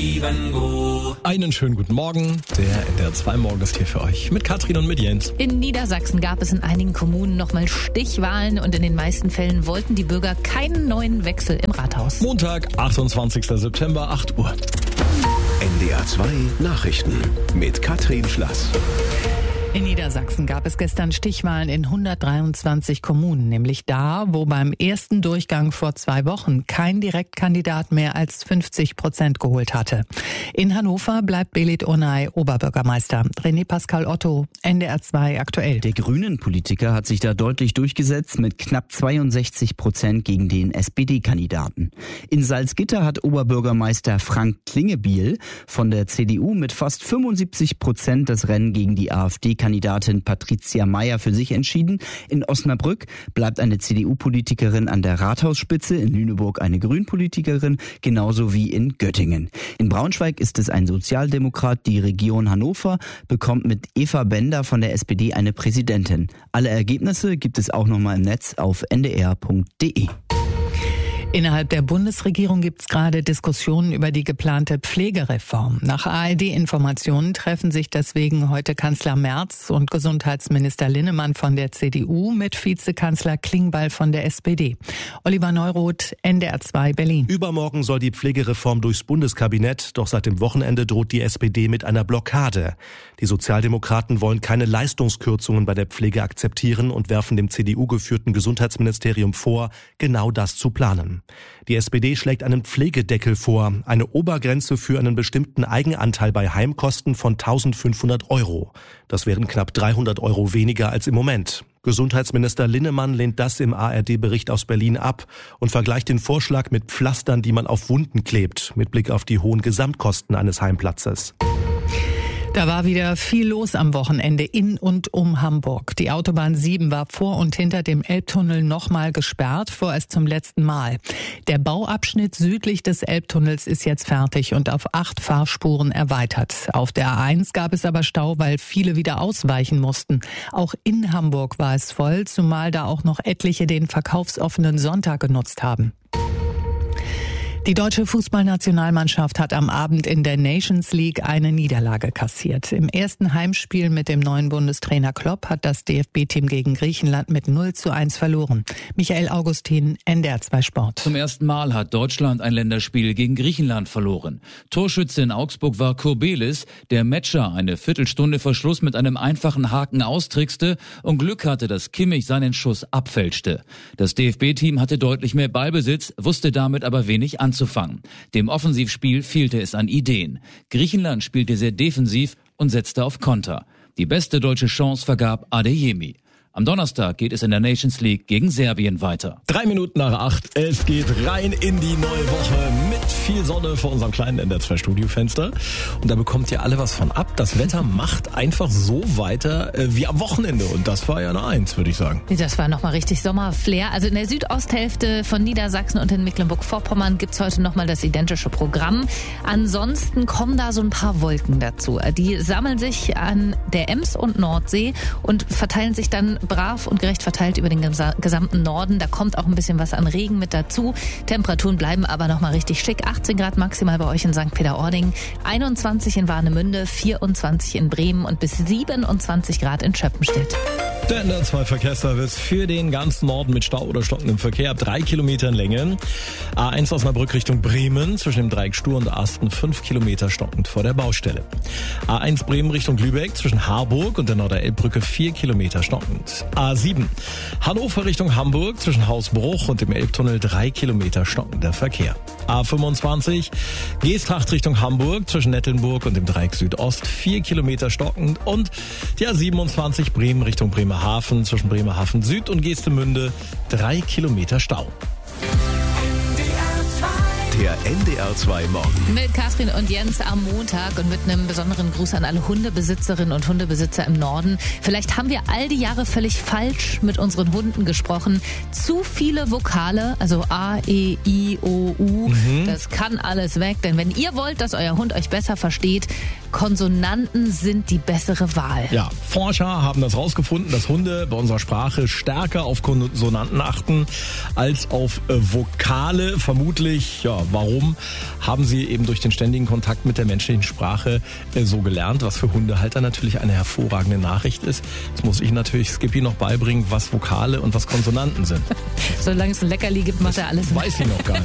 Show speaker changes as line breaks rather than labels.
Einen schönen guten Morgen. Der NDR 2 Morgen ist hier für euch mit Katrin und mit Jens.
In Niedersachsen gab es in einigen Kommunen nochmal Stichwahlen und in den meisten Fällen wollten die Bürger keinen neuen Wechsel im Rathaus.
Montag, 28. September, 8 Uhr.
NDR 2 Nachrichten mit Katrin Schlass.
In Niedersachsen gab es gestern Stichwahlen in 123 Kommunen, nämlich da, wo beim ersten Durchgang vor 2 Wochen kein Direktkandidat mehr als 50% geholt hatte. In Hannover bleibt Belit Onay Oberbürgermeister. René Pascal Otto, NDR 2 aktuell.
Der Grünen-Politiker hat sich da deutlich durchgesetzt mit knapp 62% gegen den SPD-Kandidaten. In Salzgitter hat Oberbürgermeister Frank Klingebiel von der CDU mit fast 75% das Rennen gegen die AfD-Kandidatin Patricia Mayer für sich entschieden. In Osnabrück bleibt eine CDU-Politikerin an der Rathausspitze, in Lüneburg eine Grünpolitikerin, genauso wie in Göttingen. In Braunschweig ist es ein Sozialdemokrat. Die Region Hannover bekommt mit Eva Bender von der SPD eine Präsidentin. Alle Ergebnisse gibt es auch nochmal im Netz auf ndr.de.
Innerhalb der Bundesregierung gibt es gerade Diskussionen über die geplante Pflegereform. Nach ARD-Informationen treffen sich deswegen heute Kanzler Merz und Gesundheitsminister Linnemann von der CDU mit Vizekanzler Klingbeil von der SPD. Oliver Neuroth, NDR 2 Berlin.
Übermorgen soll die Pflegereform durchs Bundeskabinett, doch seit dem Wochenende droht die SPD mit einer Blockade. Die Sozialdemokraten wollen keine Leistungskürzungen bei der Pflege akzeptieren und werfen dem CDU-geführten Gesundheitsministerium vor, genau das zu planen. Die SPD schlägt einen Pflegedeckel vor, eine Obergrenze für einen bestimmten Eigenanteil bei Heimkosten von 1.500 €. Das wären knapp 300 € weniger als im Moment. Gesundheitsminister Linnemann lehnt das im ARD-Bericht aus Berlin ab und vergleicht den Vorschlag mit Pflastern, die man auf Wunden klebt, mit Blick auf die hohen Gesamtkosten eines Heimplatzes.
Da war wieder viel los am Wochenende in und um Hamburg. Die Autobahn 7 war vor und hinter dem Elbtunnel nochmal gesperrt, vorerst zum letzten Mal. Der Bauabschnitt südlich des Elbtunnels ist jetzt fertig und auf 8 Fahrspuren erweitert. Auf der A1 gab es aber Stau, weil viele wieder ausweichen mussten. Auch in Hamburg war es voll, zumal da auch noch etliche den verkaufsoffenen Sonntag genutzt haben. Die deutsche Fußballnationalmannschaft hat am Abend in der Nations League eine Niederlage kassiert. Im ersten Heimspiel mit dem neuen Bundestrainer Klopp hat das DFB-Team gegen Griechenland mit 0:1 verloren. Michael Augustin, NDR 2 Sport.
Zum ersten Mal hat Deutschland ein Länderspiel gegen Griechenland verloren. Torschütze in Augsburg war Kurbelis, der Matcher eine Viertelstunde vor Schluss mit einem einfachen Haken austrickste und Glück hatte, dass Kimmich seinen Schuss abfälschte. Das DFB-Team hatte deutlich mehr Ballbesitz, wusste damit aber wenig anzufangen. Dem Offensivspiel fehlte es an Ideen. Griechenland spielte sehr defensiv und setzte auf Konter. Die beste deutsche Chance vergab Adeyemi. Am Donnerstag geht es in der Nations League gegen Serbien weiter.
3 Minuten nach 8. Es geht rein in die neue Woche mit viel Sonne vor unserem kleinen NDR 2 Studiofenster. Und da bekommt ihr alle was von ab. Das Wetter macht einfach so weiter wie am Wochenende. Und das war ja eine 1, würde ich sagen.
Das war nochmal richtig Sommerflair. Also in der Südosthälfte von Niedersachsen und in Mecklenburg-Vorpommern gibt's heute nochmal das identische Programm. Ansonsten kommen da so ein paar Wolken dazu. Die sammeln sich an der Ems und Nordsee und verteilen sich dann brav und gerecht verteilt über den gesamten Norden. Da kommt auch ein bisschen was an Regen mit dazu. Temperaturen bleiben aber nochmal richtig schick. 18 Grad maximal bei euch in St. Peter-Ording, 21 in Warnemünde, 24 in Bremen und bis 27 Grad in Schöppenstedt.
Der NDR 2 Verkehrsservice für den ganzen Norden mit Stau oder stockendem Verkehr ab 3 Kilometern Länge. A1 Osnabrück Richtung Bremen zwischen dem Dreieck Stur und Asten 5 Kilometer stockend vor der Baustelle. A1 Bremen Richtung Lübeck zwischen Harburg und der Norderelbbrücke 4 Kilometer stockend. A7 Hannover Richtung Hamburg zwischen Hausbruch und dem Elbtunnel 3 Kilometer stockender Verkehr. A25 Geesthacht Richtung Hamburg zwischen Nettelnburg und dem Dreieck Südost 4 Kilometer stockend und die A27 Bremen Richtung Bremerhaven zwischen Bremerhaven Süd und Geestemünde 3 Kilometer Stau.
Der NDR 2 Morgen.
Mit Katrin und Jens am Montag und mit einem besonderen Gruß an alle Hundebesitzerinnen und Hundebesitzer im Norden. Vielleicht haben wir all die Jahre völlig falsch mit unseren Hunden gesprochen. Zu viele Vokale, also A, E, I, O, U. Das kann alles weg, denn wenn ihr wollt, dass euer Hund euch besser versteht, Konsonanten sind die bessere Wahl.
Ja, Forscher haben das rausgefunden, dass Hunde bei unserer Sprache stärker auf Konsonanten achten als auf Vokale. Vermutlich, ja, warum haben sie eben durch den ständigen Kontakt mit der menschlichen Sprache so gelernt, was für Hundehalter natürlich eine hervorragende Nachricht ist. Jetzt muss ich natürlich Skippy noch beibringen, was Vokale und was Konsonanten sind.
Solange es ein Leckerli gibt, macht er alles.
Weiß ich noch gar nicht.